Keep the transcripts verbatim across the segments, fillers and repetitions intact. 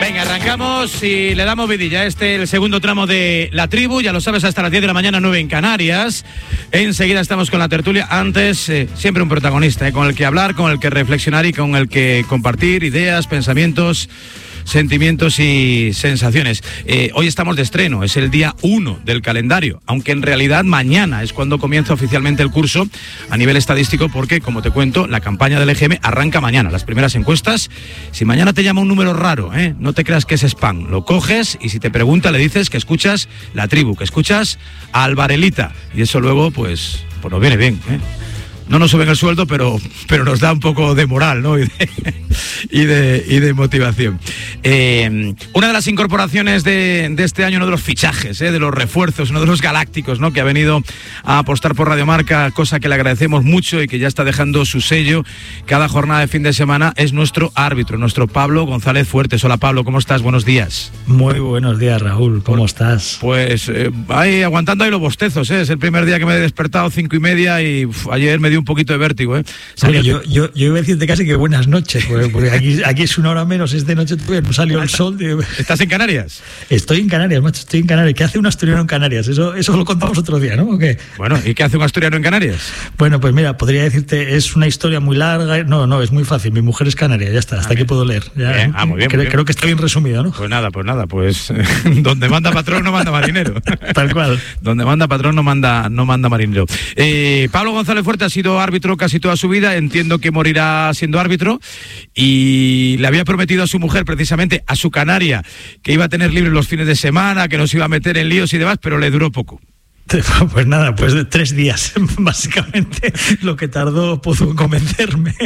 Venga, arrancamos y le damos vidilla. Este es el segundo tramo de La Tribu, ya lo sabes, hasta las diez de la mañana, nueve en Canarias. Enseguida estamos con la tertulia. Antes, eh, siempre un protagonista, eh, con el que hablar, con el que reflexionar y con el que compartir ideas, pensamientos, sentimientos y sensaciones. Eh, hoy estamos de estreno, es el día uno del calendario, aunque en realidad mañana es cuando comienza oficialmente el curso a nivel estadístico, porque, como te cuento, la campaña del E G M arranca mañana. Las primeras encuestas, si mañana te llama un número raro, ¿eh? no te creas que es spam, lo coges y si te pregunta le dices que escuchas La Tribu, que escuchas a Alvarelita, y eso luego pues, pues nos viene bien, ¿eh? No nos suben el sueldo, pero, pero nos da un poco de moral, ¿no? Y de, y de, y de motivación. Eh, una de las incorporaciones de, de este año, uno de los fichajes, ¿eh? de los refuerzos, uno de los galácticos, ¿no? Que ha venido a apostar por Radio Marca, cosa que le agradecemos mucho y que ya está dejando su sello cada jornada de fin de semana, es nuestro árbitro, nuestro Pablo González Fuertes. Hola, Pablo, ¿cómo estás? Buenos días. Muy buenos días, Raúl. ¿Cómo pues, estás? Pues eh, ahí aguantando ahí los bostezos, ¿eh? Es el primer día que me he despertado cinco y media y uf, ayer me dio un poquito de vértigo, ¿eh? Bueno, yo, yo, yo iba a decirte casi que buenas noches, porque, porque aquí, aquí es una hora menos, es de noche, no salió el sol. Tío. ¿Estás en Canarias? Estoy en Canarias, macho, estoy en Canarias. ¿Qué hace un asturiano en Canarias? Eso, eso lo contamos otro día, ¿no? ¿O qué? Bueno, ¿y qué hace un asturiano en Canarias? Bueno, pues mira, podría decirte, es una historia muy larga. No, no, es muy fácil. Mi mujer es canaria, ya está, hasta ah, aquí puedo leer. Ya, bien. Ah, muy bien, creo, muy bien. Creo que está bien resumido, ¿no? Pues nada, pues nada, pues donde manda patrón no manda marinero. Tal cual. Donde manda patrón no manda, no manda marinero. Eh, Pablo González Fuerte ha sido árbitro casi toda su vida, entiendo que morirá siendo árbitro, y le había prometido a su mujer, precisamente a su canaria, que iba a tener libre los fines de semana, que no se iba a meter en líos y demás, pero le duró poco. Pues nada, pues de tres días, básicamente, lo que tardó pudo convencerme.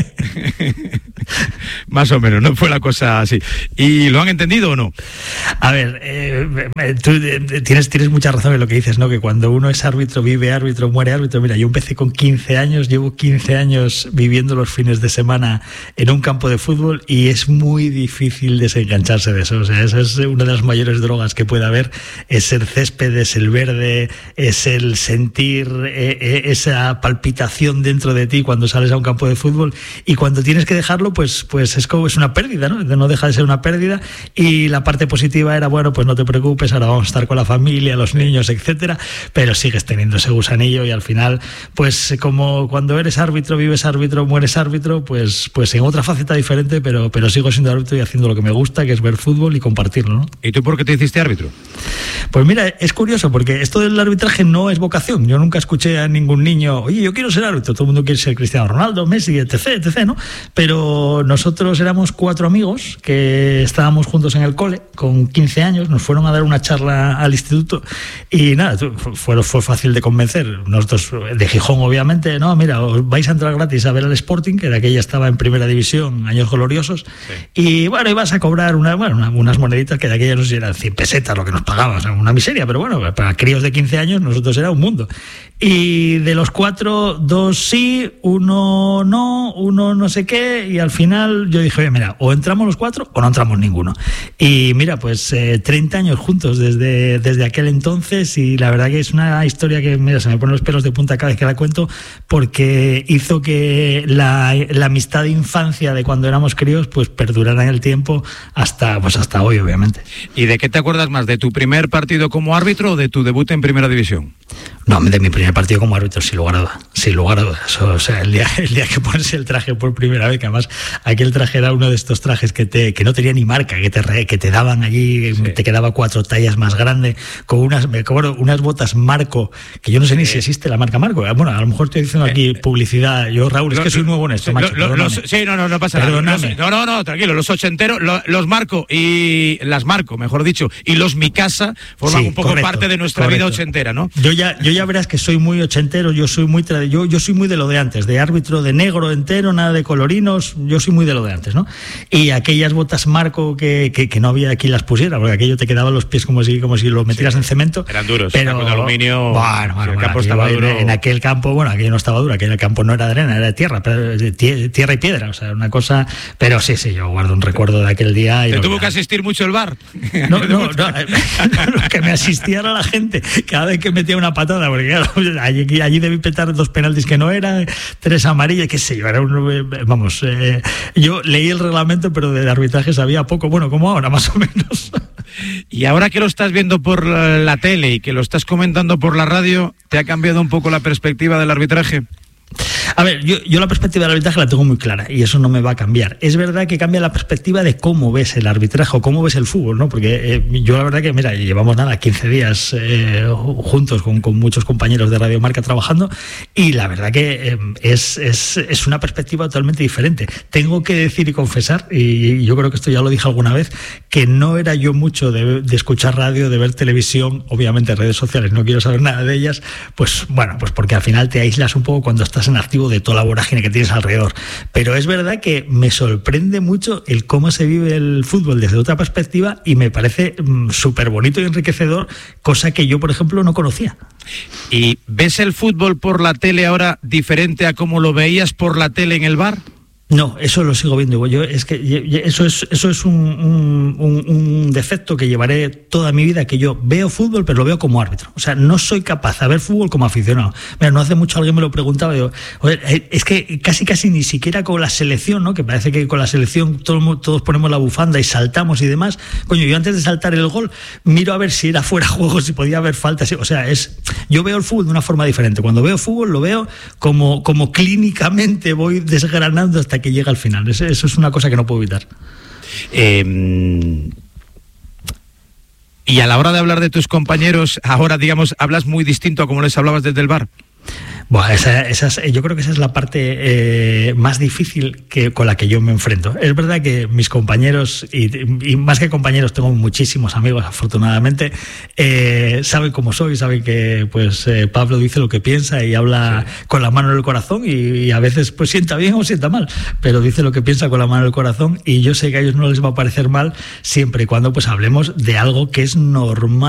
Más o menos, no fue la cosa así. ¿Y lo han entendido o no? A ver, eh, tú tienes, tienes mucha razón en lo que dices, ¿no? Que cuando uno es árbitro, vive árbitro, muere árbitro. Mira, yo empecé con quince años, llevo quince años viviendo los fines de semana en un campo de fútbol y es muy difícil desengancharse de eso. O sea, esa es una de las mayores drogas que puede haber, es el césped, es el verde, es el sentir eh, esa palpitación dentro de ti cuando sales a un campo de fútbol, y cuando tienes que dejarlo, pues, pues es como es una pérdida, ¿no? No deja de ser una pérdida. Y la parte positiva era, bueno, pues no te preocupes, ahora vamos a estar con la familia, los niños, etcétera, pero sigues teniendo ese gusanillo y al final, pues como cuando eres árbitro, vives árbitro, mueres árbitro, pues, pues en otra faceta diferente, pero, pero sigo siendo árbitro y haciendo lo que me gusta, que es ver fútbol y compartirlo, ¿no? ¿Y tú por qué te hiciste árbitro? Pues mira, es curioso, porque esto del arbitraje no es vocación. Yo nunca escuché a ningún niño, oye, yo quiero ser árbitro. Todo el mundo quiere ser Cristiano Ronaldo, Messi, etc, etc, ¿no? Pero nosotros éramos cuatro amigos que estábamos juntos en el cole, con quince años, nos fueron a dar una charla al instituto y nada, fue, fue fácil de convencer. Nosotros, de Gijón, obviamente, no, mira, os vais a entrar gratis a ver al Sporting, que era que ya estaba en primera división, años gloriosos, sí. Y bueno, ibas a cobrar una, bueno, una, unas moneditas que de aquella no sé si eran cien pesetas lo que nos pagaban, o sea, una miseria, pero bueno, para críos de quince años nosotros era un mundo. Y de los cuatro, dos sí, uno no, uno no sé qué, y al final yo dije, oye, mira, o entramos los cuatro o no entramos ninguno. Y mira, pues eh, treinta años juntos desde, desde aquel entonces, y la verdad que es una historia que, mira, se me ponen los pelos de punta cada vez que la cuento, porque hizo que la, la amistad de infancia de cuando éramos críos, pues perdurara en el tiempo hasta, pues hasta hoy, obviamente. ¿Y de qué te acuerdas más? ¿De tu primer partido como árbitro o de tu debut en Primera División? No, de mi primer partido como árbitro, sin lugar a dudas, sin lugar a dudas. O sea, el día, el día que pones el traje por primera vez, que además aquel traje era uno de estos trajes que te que no tenía ni marca, que te que te daban allí, sí. Te quedaba cuatro tallas más grande, con unas, me acuerdo, unas botas Marco, que yo no sé ni sí. si existe la marca Marco. Bueno, a lo mejor estoy diciendo aquí publicidad. Yo, Raúl, es que soy nuevo en esto, macho. Lo, los, sí, no, no, no pasa nada. Los, no, no, no, tranquilo. Los ochenteros, los, los Marco y las Marco, mejor dicho, y los Mikasa forman sí, un poco correcto, parte de nuestra correcto. vida ochentera, ¿no? Yo ya, yo ya verás que soy muy ochentero, yo soy muy yo, yo soy muy de lo de antes, de árbitro de negro entero, nada de colorinos, yo soy muy de lo de antes, ¿no? Y aquellas botas Marco que, que, que no había quien las pusiera, porque aquello te quedaba los pies como si, como si los metieras sí, en cemento. Eran duros, pero de aluminio. Bueno, bueno, el bueno, campo estaba duro. En, en aquel campo, bueno, aquello no estaba duro, aquel campo no era de arena, era de tierra, pero de tierra y piedra, o sea, una cosa, pero sí, sí, yo guardo un recuerdo de aquel día. Y ¿Te lo, tuvo que asistir mucho el bar? No, no, no, lo que me asistía era la gente, cada vez que metía una patada, nada, porque claro, allí, allí debí petar dos penaltis que no eran, tres amarillas, qué sé yo, era un, vamos, eh, yo leí el reglamento, pero de arbitraje sabía poco, bueno, como ahora, más o menos. Y ahora que lo estás viendo por la, la tele y que lo estás comentando por la radio, ¿te ha cambiado un poco la perspectiva del arbitraje? A ver, yo, yo la perspectiva del arbitraje la tengo muy clara y eso no me va a cambiar. Es verdad que cambia la perspectiva de cómo ves el arbitraje o cómo ves el fútbol, ¿no? Porque eh, yo la verdad que, mira, llevamos nada, quince días eh, juntos con, con muchos compañeros de Radio Marca trabajando y la verdad que eh, es, es, es una perspectiva totalmente diferente. Tengo que decir y confesar, y yo creo que esto ya lo dije alguna vez, que no era yo mucho de, de escuchar radio, de ver televisión, obviamente redes sociales, no quiero saber nada de ellas, pues bueno, pues porque al final te aíslas un poco cuando estás en activo de toda la vorágine que tienes alrededor. Pero es verdad que me sorprende mucho el cómo se vive el fútbol desde otra perspectiva y me parece mmm, súper bonito y enriquecedor, cosa que yo, por ejemplo, no conocía. ¿Y ves el fútbol por la tele ahora diferente a cómo lo veías por la tele en el bar? No, eso lo sigo viendo. Yo es que eso es eso es un, un, un defecto que llevaré toda mi vida, que yo veo fútbol pero lo veo como árbitro. O sea, no soy capaz de ver fútbol como aficionado. Mira, no hace mucho alguien me lo preguntaba, digo, es que casi casi ni siquiera con la selección, ¿no? Que parece que con la selección todos, todos ponemos la bufanda y saltamos y demás. Coño, yo antes de saltar el gol miro a ver si era fuera de juego, si podía haber faltas. O sea, es yo veo el fútbol de una forma diferente. Cuando veo fútbol lo veo como, como clínicamente voy desgranando hasta que llega al final. Eso es una cosa que no puedo evitar. Eh, y a la hora de hablar de tus compañeros, ahora, digamos, hablas muy distinto a como les hablabas desde el bar. Bueno, esa, esa es, yo creo que esa es la parte eh, más difícil que, con la que yo me enfrento. Es verdad que mis compañeros, y, y más que compañeros, tengo muchísimos amigos, afortunadamente, eh, saben cómo soy, saben que pues eh, Pablo dice lo que piensa y habla sí. con la mano en el corazón y, y a veces pues sienta bien o sienta mal, pero dice lo que piensa con la mano en el corazón y yo sé que a ellos no les va a parecer mal siempre y cuando pues hablemos de algo que es normal